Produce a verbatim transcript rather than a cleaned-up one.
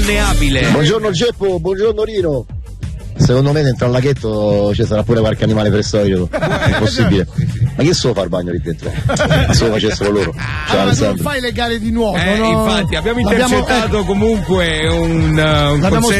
balneabile. Buongiorno Geppo, buongiorno Rino. Secondo me dentro al laghetto ci sarà pure qualche animale preistorico. È impossibile. Ma che so far bagno lì dentro? Se lo facessero loro. Ciao, allora, non fai le gare di nuoto, eh, no? infatti abbiamo intercettato eh, comunque un, uh, un